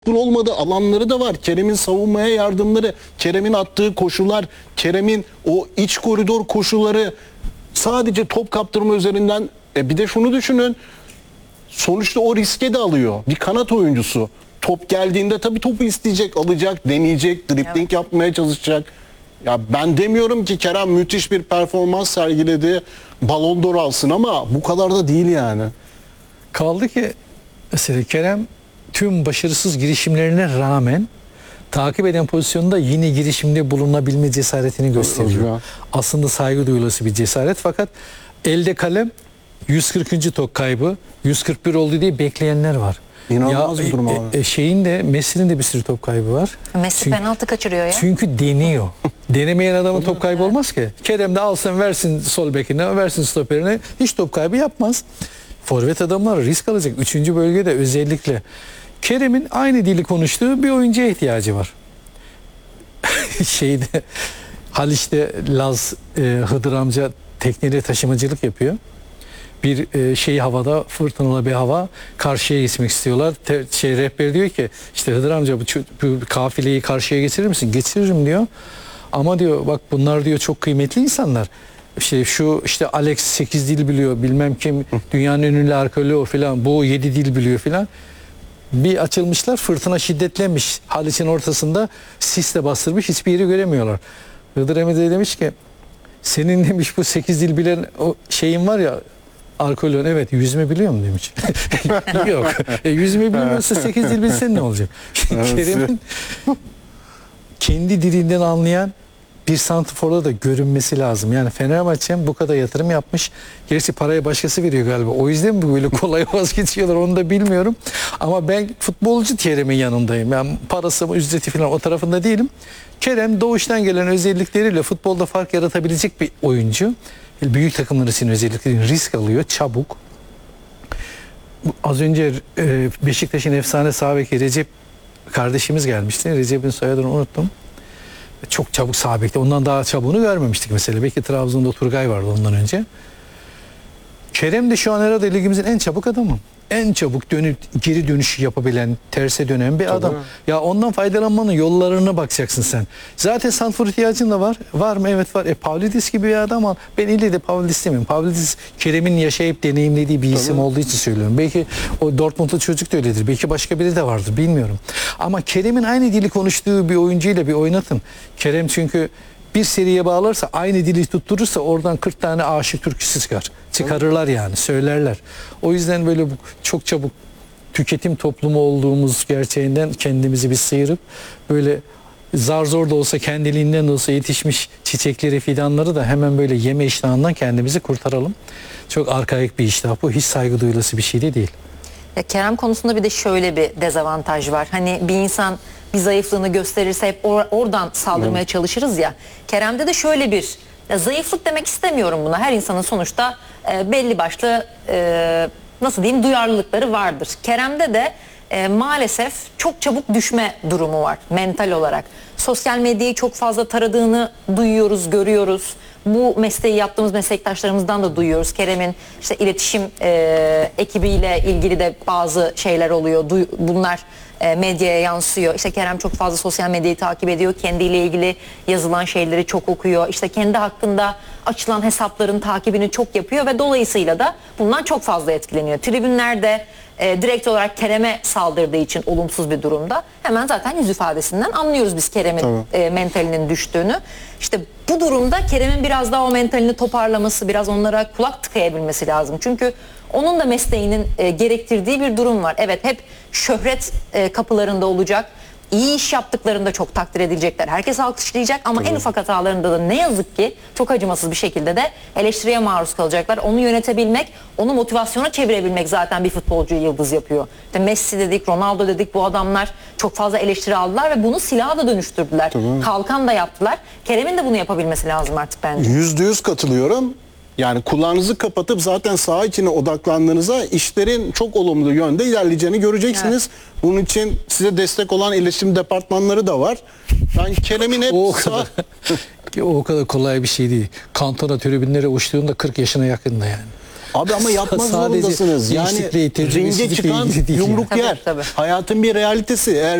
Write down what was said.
olmadığı alanları da var. Kerem'in savunmaya yardımları, Kerem'in attığı koşular, Kerem'in o iç koridor koşuları, sadece top kaptırma üzerinden. Bir de şunu düşünün. Sonuçta o riske de alıyor. Bir kanat oyuncusu. Top geldiğinde tabii topu isteyecek, alacak, deneyecek, dribling yapmaya çalışacak. Ya ben demiyorum ki Kerem müthiş bir performans sergiledi, Ballon d'Or alsın, ama bu kadar da değil yani. Kaldı ki mesela Kerem tüm başarısız girişimlerine rağmen takip eden pozisyonda yine girişimde bulunabilme cesaretini gösteriyor. Aslında saygı duyulası bir cesaret, fakat elde kalem 140. top kaybı, 141 oldu diye bekleyenler var. İnanılmaz bir durum abi. Şeyin de, Messi'nin de bir sürü top kaybı var. Messi penaltı kaçırıyor ya. Çünkü deniyor. Denemeyen adamın top kaybı olmaz ki. Kerem de alsın, versin sol bekine, versin stoperine, hiç top kaybı yapmaz. Forvet adamlar risk alacak. 3. bölgede özellikle. Kerem'in aynı dili konuştuğu bir oyuncuya ihtiyacı var. Haliç'te Laz Hıdır amca tekneyle taşımacılık yapıyor. Bir havada, fırtınalı bir hava, karşıya gitmek istiyorlar. Rehber diyor ki işte Hıdır amca bu kafileyi karşıya getirir misin? Getiririm diyor. Ama diyor bak bunlar diyor çok kıymetli insanlar. İşte Alex 8 dil biliyor, bilmem kim dünyanın en ünlü arkeoloğu falan, bu 7 dil biliyor falan. Bir açılmışlar, fırtına şiddetlenmiş. Haliç'in ortasında sisle bastırmış, hiçbir yeri göremiyorlar. Hıdır Emre demiş ki senin demiş bu 8 dil bilen o şeyin var ya, arkeoloğun, evet yüzme biliyor mu demiş. Yok. Yüzme bilmiyorsa 8 dil bilsen ne olacak? Kerem'in kendi dilinden anlayan bir santrforda da görünmesi lazım. Yani Fenerbahçe bu kadar yatırım yapmış. Gerçi parayı başkası veriyor galiba. O yüzden mi böyle kolay vazgeçiyorlar onu da bilmiyorum. Ama ben futbolcu Kerem'in yanındayım. Yani parası mı, ücreti falan o tarafında değilim. Kerem doğuştan gelen özellikleriyle futbolda fark yaratabilecek bir oyuncu. Büyük takımlar için özellikle risk alıyor, çabuk. Az önce Beşiktaş'ın efsane sağ beki Recep kardeşimiz gelmişti. Recep'in soyadını unuttum. Çok çabuk sağ bekti. Ondan daha çabuğunu görmemiştik mesela. Belki Trabzon'da Turgay vardı ondan önce. Kerem de şu an herhalde ligimizin en çabuk adamı. En çabuk geri dönüşü yapabilen, terse dönen bir adam. Ya ondan faydalanmanın yollarına bakacaksın sen. Zaten santrfor ihtiyacın da var. Var mı? Evet var. Pavlidis gibi bir adam al. Ben ille de Pavlidis demiyorum. Pavlidis Kerem'in yaşayıp deneyimlediği bir isim olduğu için söylüyorum. Belki o Dortmund'lu çocuk da öyledir. Belki başka biri de vardır. Bilmiyorum. Ama Kerem'in aynı dili konuştuğu bir oyuncuyla bir oynatın. Kerem çünkü bir seriye bağlarsa, aynı dili tutturursa oradan 40 tane aşık türküsü çıkarırlar yani, söylerler. O yüzden böyle çok çabuk tüketim toplumu olduğumuz gerçeğinden kendimizi bir sıyırıp böyle zar zor da olsa, kendiliğinden de olsa yetişmiş çiçekleri, fidanları da hemen böyle yeme iştahından kendimizi kurtaralım. Çok arkaik bir iştah bu. Hiç saygı duyulası bir şey de değil. Ya Kerem konusunda bir de şöyle bir dezavantaj var. Hani bir insan bir zayıflığını gösterirse hep oradan saldırmaya çalışırız ya. Kerem'de de şöyle bir zayıflık demek istemiyorum buna. Her insanın sonuçta belli başlı nasıl diyeyim duyarlılıkları vardır. Kerem'de de maalesef çok çabuk düşme durumu var mental olarak. Sosyal medyayı çok fazla taradığını duyuyoruz, görüyoruz. Bu mesleği yaptığımız meslektaşlarımızdan da duyuyoruz. Kerem'in işte iletişim ekibiyle ilgili de bazı şeyler oluyor. Bunlar medyaya yansıyor. İşte Kerem çok fazla sosyal medyayı takip ediyor. Kendiyle ilgili yazılan şeyleri çok okuyor. İşte kendi hakkında açılan hesapların takibini çok yapıyor ve dolayısıyla da bundan çok fazla etkileniyor. Tribünlerde direkt olarak Kerem'e saldırdığı için olumsuz bir durumda hemen zaten yüz ifadesinden anlıyoruz biz Kerem'in mentalinin düştüğünü. İşte bu durumda Kerem'in biraz daha o mentalini toparlaması, biraz onlara kulak tıkayabilmesi lazım. Çünkü onun da mesleğinin gerektirdiği bir durum var. Evet, hep şöhret kapılarında olacak. İyi iş yaptıklarında çok takdir edilecekler. Herkes alkışlayacak ama en ufak hatalarında da ne yazık ki çok acımasız bir şekilde de eleştiriye maruz kalacaklar. Onu yönetebilmek, onu motivasyona çevirebilmek zaten bir futbolcuyu yıldız yapıyor. İşte Messi dedik, Ronaldo dedik, bu adamlar çok fazla eleştiri aldılar ve bunu silaha da dönüştürdüler. Kalkan da yaptılar. Kerem'in de bunu yapabilmesi lazım artık bence. %100 katılıyorum. Yani kulağınızı kapatıp zaten saha içine odaklandığınızda işlerin çok olumlu yönde ilerleyeceğini göreceksiniz. Evet. Bunun için size destek olan iletişim departmanları da var. Yani Kerem'in hep o kadar kolay bir şey değil. Kantona tribünlere uçtuğunda 40 yaşına yakında yani. Abi ama yapmak Sadece zorundasınız. Yani gençlikle, ringe tecrübesizlikle çıkan ilgili değil yumruk yani. yer. Tabii. Hayatın bir realitesi. Eğer